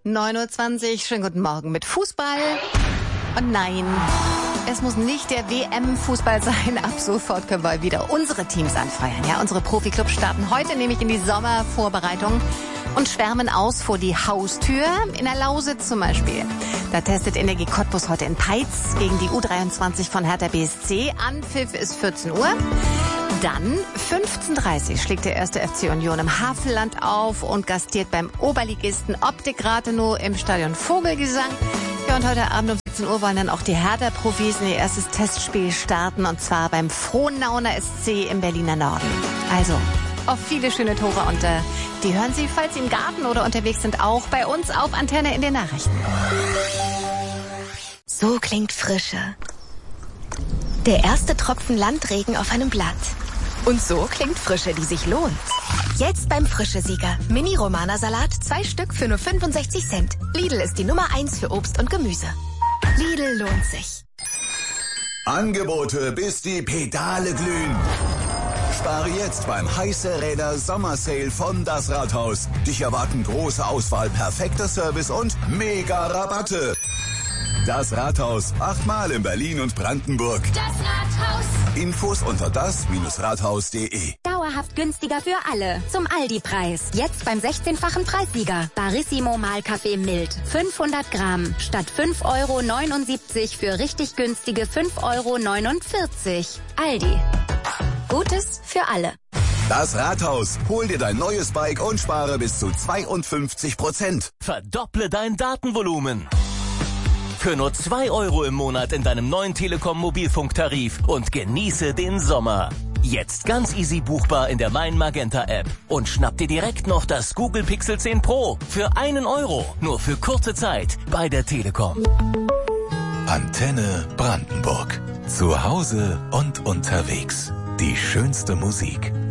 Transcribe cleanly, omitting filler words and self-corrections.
9:20 Uhr, schönen guten Morgen mit Fußball. Und nein, es muss nicht der WM-Fußball sein. Ab sofort können wir wieder unsere Teams anfeuern. Ja, unsere Profi-Clubs starten heute nämlich in die Sommervorbereitung und schwärmen aus vor die Haustür. In der Lausitz zum Beispiel. Da testet Energie Cottbus heute in Peitz gegen die U23 von Hertha BSC. Anpfiff ist 14 Uhr. Dann 15:30 Uhr schlägt der erste FC Union im Havelland auf und gastiert beim Oberligisten Optik Rathenow im Stadion Vogelgesang. Ja, und heute Abend um 17 Uhr wollen dann auch die Hertha-Profis in ihr erstes Testspiel starten, und zwar beim Frohnauer SC im Berliner Norden. Also auf viele schöne Tore, und die hören Sie, falls Sie im Garten oder unterwegs sind, auch bei uns auf Antenne in den Nachrichten. So klingt Frische. Der erste Tropfen Landregen auf einem Blatt. Und so klingt Frische, die sich lohnt. Jetzt beim Frische-Sieger. Mini-Romana-Salat, 2 Stück für nur 65 Cent. Lidl ist die Nummer 1 für Obst und Gemüse. Lidl lohnt sich. Angebote, bis die Pedale glühen. Spare jetzt beim Heiße Räder Sommersale von Das Rathaus. Dich erwarten große Auswahl, perfekter Service und mega Rabatte. Das Rathaus, 8-mal in Berlin und Brandenburg. Das Rathaus. Infos unter das-rathaus.de. Dauerhaft günstiger für alle. Zum Aldi-Preis. Jetzt beim 16-fachen Preissieger. Barissimo Mahlkaffee mild. 500 Gramm. Statt 5,79 € für richtig günstige 5,49 €. Aldi. Gutes für alle. Das Rathaus. Hol dir dein neues Bike und spare bis zu 52%. Verdopple dein Datenvolumen. Für nur 2 € im Monat in deinem neuen Telekom Mobilfunktarif und genieße den Sommer. Jetzt ganz easy buchbar in der Mein Magenta App. Und schnapp dir direkt noch das Google Pixel 10 Pro für 1 €. Nur für kurze Zeit bei der Telekom. Antenne Brandenburg. Zu Hause und unterwegs. Die schönste Musik.